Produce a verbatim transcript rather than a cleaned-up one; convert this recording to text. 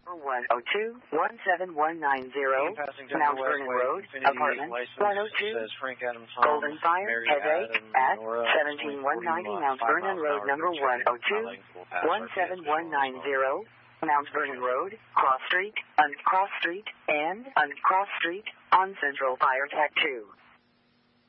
one oh two, one seven one nine zero, Mount Vernon Road, apartment one oh two, Golden Fire, headache at seventeen one ninety Mount Vernon Road, number one oh two, one seven one nine zero, Mount Vernon Road, Cross Street, on Cross Street, and on Cross Street, on Central Fire Tech two.